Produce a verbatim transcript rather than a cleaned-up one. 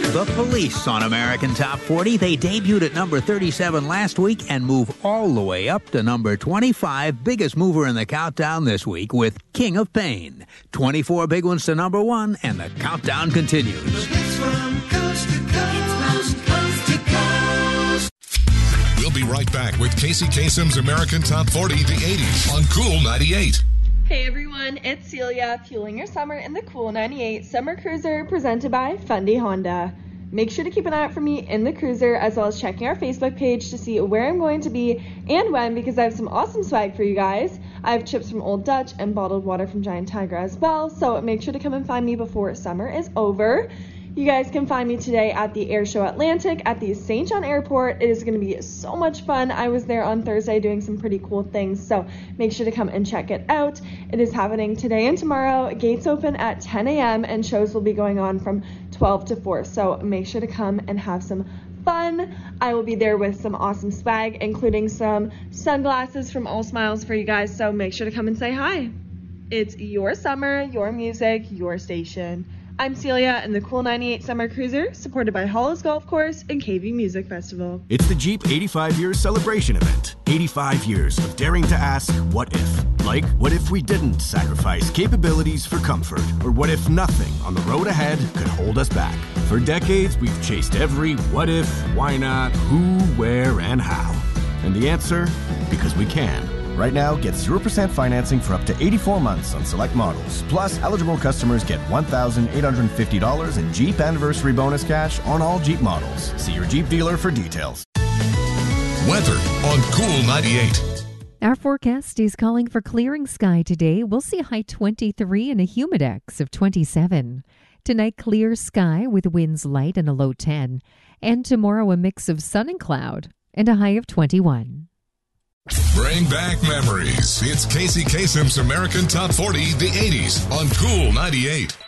The Police on American Top forty. They debuted at number thirty-seven last week and move all the way up to number twenty-five. Biggest mover in the countdown this week with King of Pain. twenty-four big ones to number one, and the countdown continues. It's from coast to coast, coast to coast. We'll be right back with Casey Kasem's American Top forty, the eighties on Cool ninety-eight. Hey everyone, it's Celia, fueling your summer in the Cool ninety-eight Summer Cruiser presented by Fundy Honda. Make sure to keep an eye out for me in the cruiser, as well as checking our Facebook page to see where I'm going to be and when, because I have some awesome swag for you guys. I have chips from Old Dutch and bottled water from Giant Tiger as well, so make sure to come and find me before summer is over. You guys can find me today at the Air Show Atlantic at the Saint John Airport. It is going to be so much fun. I was there on Thursday doing some pretty cool things, so make sure to come and check it out. It is happening today and tomorrow. Gates open at ten a.m. and shows will be going on from twelve to four, so make sure to come and have some fun. I will be there with some awesome swag, including some sunglasses from All Smiles for you guys, so make sure to come and say hi. It's your summer, your music, your station. I'm Celia in the Cool ninety-eight Summer Cruiser, supported by Hollis Golf Course and K V Music Festival. It's the Jeep eighty-five years celebration event. eighty-five years of daring to ask, what if? Like, what if we didn't sacrifice capabilities for comfort? Or what if nothing on the road ahead could hold us back? For decades, we've chased every what if, why not, who, where, and how. And the answer? Because we can. Right now, get zero percent financing for up to eighty-four months on select models. Plus, eligible customers get one thousand eight hundred fifty dollars in Jeep Anniversary Bonus cash on all Jeep models. See your Jeep dealer for details. Weather on Cool ninety-eight. Our forecast is calling for clearing sky today. We'll see a high twenty-three and a humidex of twenty-seven. Tonight, clear sky with winds light and a low ten. And tomorrow, a mix of sun and cloud and a high of twenty-one. Bring back memories. It's Casey Kasem's American Top forty, the eighties on Cool ninety-eight.